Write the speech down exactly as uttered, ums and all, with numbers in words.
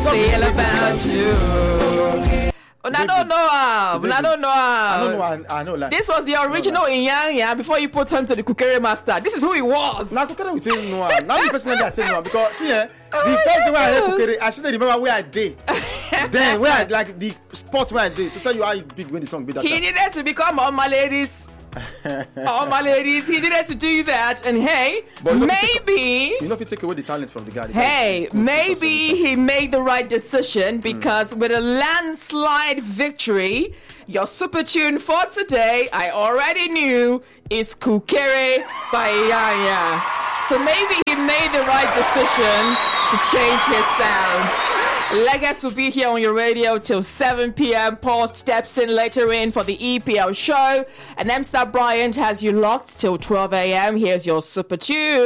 feel about you. Oh, I don't know. Uh, I don't know. Uh, I don't know. I, I know. Like, this was the original in Yang Yang before you put him to the Kukere master. This is who he was. Now Kukere will tell you no. Now the personally I tell you because see, eh, the first day when I heard Kukere, I should remember where I did. Then where I like the spot where I did to tell you how big when the song be that. He time. Needed to become all my ladies. All my ladies, he needed to do that, and hey, but you know maybe take, you know if you take away the talent from the guy. The hey, guy maybe he made the right decision because mm. with a landslide victory, your super tune for today, I already knew, is Kukere by Yaya. So maybe he made the right decision to change his sound. Legas will be here on your radio till seven p.m. Paul steps in later in for the E P L show. And M-Star Bryant has you locked till twelve a.m. Here's your super tune.